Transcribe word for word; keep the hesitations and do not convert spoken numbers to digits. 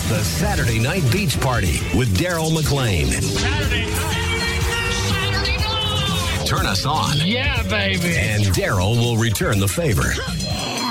The Saturday Night Beach Party with Daryl McLean. Saturday Turn us on. Yeah, baby. And Daryl will return the favor.